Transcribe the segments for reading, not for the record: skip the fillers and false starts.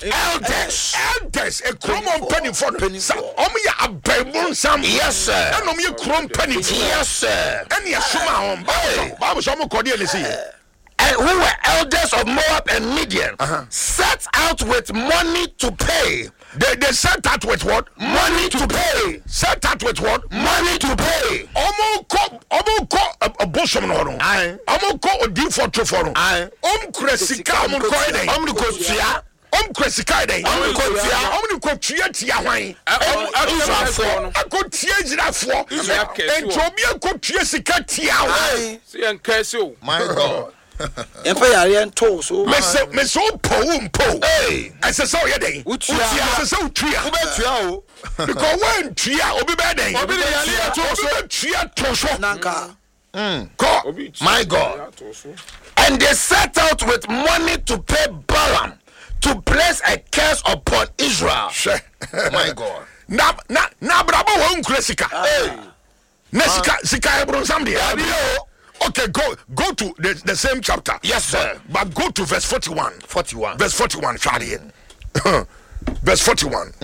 elders a chrome penny for ya abemon sam. Yes sir. And ye chrome penny. Yes sir. And ya shuma on Bible some cordial see. And who were elders of Moab and Midian set out with money to pay. They set out with what? Money to pay. Set out with what? Money to pay. Omo ko a bosom no no. Omo ko odi for to for no. Kresika omo ko eden. Omo ko tia. Kresika eden. Omo ko tia tia hwan. Israfo. Akotia jirafo. Entrobi akotia sika tia hwan. See en kase. My God. Empa yare nto so. Me so po. Hey, I say so ye den. Utia so tria. Ubetua o. Because when tria obi be den. Obi de yare to so. Tria to so. Nanka. God. My God. And they set out with money to pay Balaam to place a curse upon Israel. My God. Na brabo won kresika. Hey. Na sika ebron samde. Okay, go to the same chapter. Yes, sir. But go to verse 41. 41. Verse 41, Charlie. Verse 41.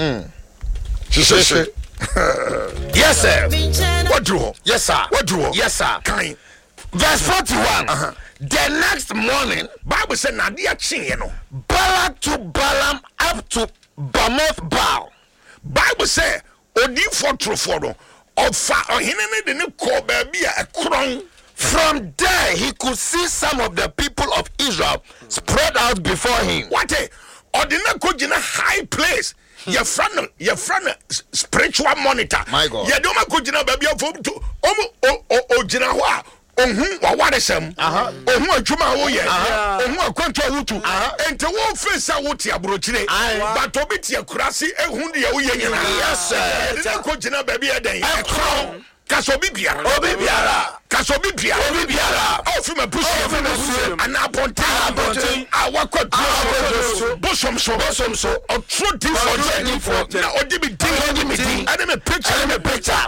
Yes, sir. What drew? Yes, sir. What drew? Yes, sir. Kind. Verse 41. The next morning, Bible said, Nadia Chin, you know. Balak to Balaam up to Bamoth Baal. Bible said, Odi for true for no. Of hinene de ne ko baby a crown. From there, he could see some of the people of Israel spread out before him. What a ordinary could in a high place. Your friend, spiritual monitor. My God. You don't could baby of to Jinawa. Wawadesem. Juma Oye. Control to and to one face out what your brochire. But to be your crassi and Hundi. Yes, sir. Could baby a day. A crown. Kasobibia, Kasobibia, all from a bush, an appointed, our bosom so, a true different for now, or did me, and a picture.